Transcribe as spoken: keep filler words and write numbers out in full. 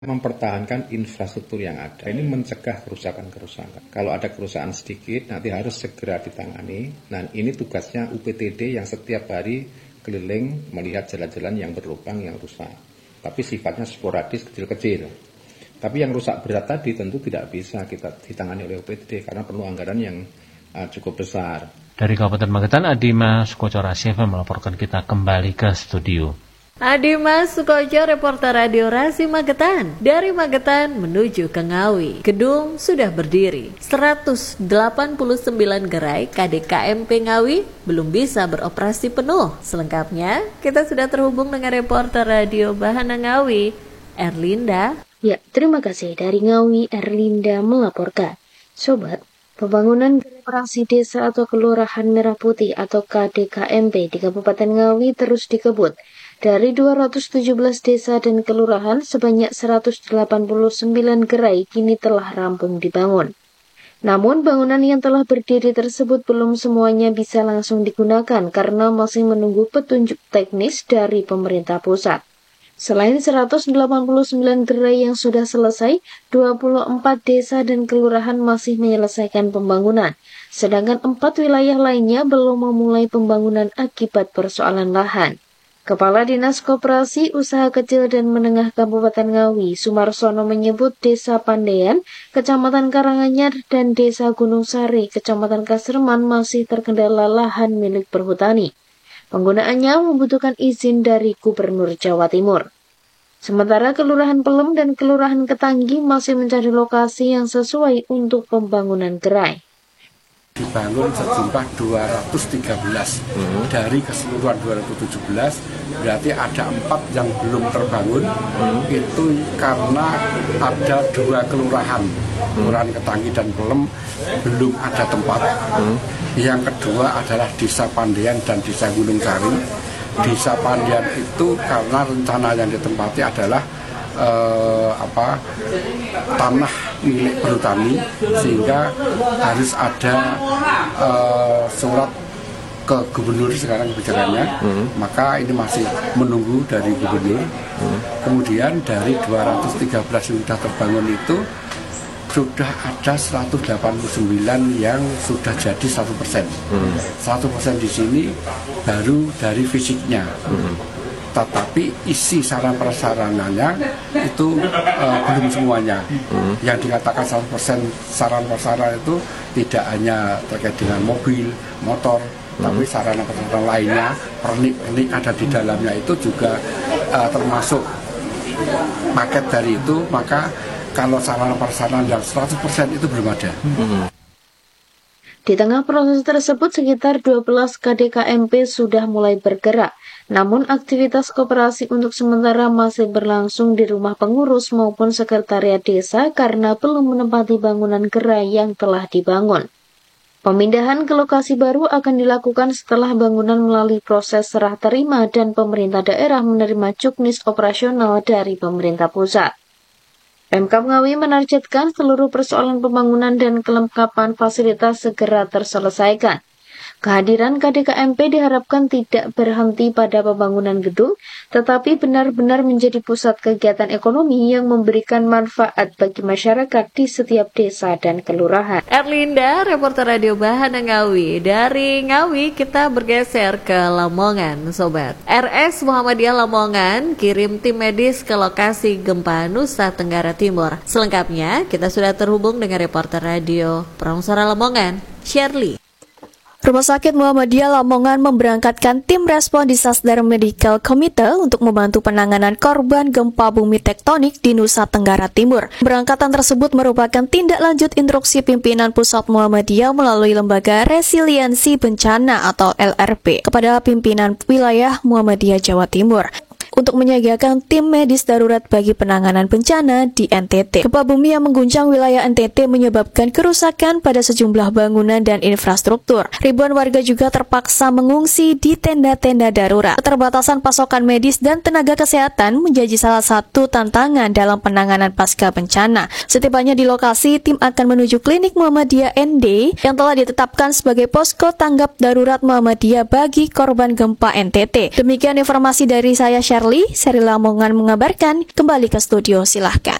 mempertahankan infrastruktur yang ada. Ini mencegah kerusakan-kerusakan. Kalau ada kerusakan sedikit, nanti harus segera ditangani. Nah, ini tugasnya U P T D yang setiap hari keliling melihat jalan-jalan yang berlubang, yang rusak. Tapi sifatnya sporadis, kecil-kecil. Tapi yang rusak berat tadi tentu tidak bisa kita ditangani oleh U P T D karena perlu anggaran yang uh, cukup besar. Dari Kabupaten Magetan, Adima Sukoco-Rasieva melaporkan kita kembali ke studio. Adimas Sukoco, reporter Radio Rasi Magetan. Dari Magetan menuju ke Ngawi. Gedung sudah berdiri. seratus delapan puluh sembilan gerai K D K M P Ngawi belum bisa beroperasi penuh. Selengkapnya, kita sudah terhubung dengan reporter Radio Bahana Ngawi, Erlinda. Ya, terima kasih. Dari Ngawi, Erlinda melaporkan. Sobat, pembangunan reparasi desa atau kelurahan Merah Putih atau K D K M P di Kabupaten Ngawi terus dikebut. Dari dua ratus tujuh belas desa dan kelurahan, sebanyak seratus delapan puluh sembilan gerai kini telah rampung dibangun. Namun, bangunan yang telah berdiri tersebut belum semuanya bisa langsung digunakan karena masih menunggu petunjuk teknis dari pemerintah pusat. Selain seratus delapan puluh sembilan gerai yang sudah selesai, dua puluh empat desa dan kelurahan masih menyelesaikan pembangunan, sedangkan empat wilayah lainnya belum memulai pembangunan akibat persoalan lahan. Kepala Dinas Koperasi Usaha Kecil dan Menengah Kabupaten Ngawi, Sumarsono menyebut Desa Pandean, Kecamatan Karanganyar, dan Desa Gunung Sari, Kecamatan Kaserman masih terkendala lahan milik perhutani. Penggunaannya membutuhkan izin dari Gubernur Jawa Timur. Sementara Kelurahan Pelem dan Kelurahan Ketanggi masih mencari lokasi yang sesuai untuk pembangunan gerai. Dibangun sejumlah dua ratus tiga belas hmm. dari keseluruhan dua ratus tujuh belas, berarti ada empat yang belum terbangun. hmm. Itu karena ada dua kelurahan, Kelurahan Ketanggi dan Pelem belum ada tempat. hmm. Yang kedua adalah Desa Pandean dan Desa Gunung Sari. Desa Pandean itu karena rencana yang ditempati adalah Uh, apa tanah milik perhutani, sehingga harus ada uh, surat ke gubernur sekarang kebijakannya. hmm. Maka ini masih menunggu dari gubernur. hmm. Kemudian dari dua ratus tiga belas yang sudah terbangun itu sudah ada seratus delapan puluh sembilan yang sudah jadi seratus persen. hmm. seratus persen di sini baru dari fisiknya. hmm. Tetapi isi sarana prasarananya itu uh, belum semuanya. hmm. Yang dikatakan seratus persen sarana prasarana itu tidak hanya terkait dengan mobil, motor, hmm. tapi sarana prasarana lainnya, pernik-pernik ada di dalamnya itu juga uh, termasuk paket dari itu. Maka kalau sarana prasarana yang seratus persen itu belum ada. hmm. Di tengah proses tersebut, sekitar dua belas K D K M P sudah mulai bergerak. Namun aktivitas koperasi untuk sementara masih berlangsung di rumah pengurus maupun sekretariat desa karena belum menempati bangunan gerai yang telah dibangun. Pemindahan ke lokasi baru akan dilakukan setelah bangunan melalui proses serah terima dan pemerintah daerah menerima juknis operasional dari pemerintah pusat. Pemkab Ngawi menargetkan seluruh persoalan pembangunan dan kelengkapan fasilitas segera terselesaikan. Kehadiran K D K M P diharapkan tidak berhenti pada pembangunan gedung, tetapi benar-benar menjadi pusat kegiatan ekonomi yang memberikan manfaat bagi masyarakat di setiap desa dan kelurahan. Erlinda, reporter Radio Bahana Ngawi. Dari Ngawi kita bergeser ke Lamongan, Sobat. R S Muhammadiyah Lamongan kirim tim medis ke lokasi gempa Nusa Tenggara Timur. Selengkapnya kita sudah terhubung dengan reporter Radio Promosora Lamongan, Shirley. Rumah Sakit Muhammadiyah Lamongan memberangkatkan tim respon Disaster Medical Committee untuk membantu penanganan korban gempa bumi tektonik di Nusa Tenggara Timur. Berangkatan tersebut merupakan tindak lanjut instruksi pimpinan Pusat Muhammadiyah melalui Lembaga Resiliensi Bencana atau L R B kepada pimpinan wilayah Muhammadiyah Jawa Timur untuk menyiagakan tim medis darurat bagi penanganan bencana di N T T. Gempa bumi yang mengguncang wilayah N T T menyebabkan kerusakan pada sejumlah bangunan dan infrastruktur. Ribuan warga juga terpaksa mengungsi di tenda-tenda darurat. Keterbatasan pasokan medis dan tenaga kesehatan menjadi salah satu tantangan dalam penanganan pasca bencana. Setibanya di lokasi, tim akan menuju klinik Muhammadiyah N D yang telah ditetapkan sebagai posko tanggap darurat Muhammadiyah bagi korban gempa N T T. Demikian informasi dari saya, Syarif. Herli, Seri Lamongan mengabarkan. Kembali ke studio, silahkan.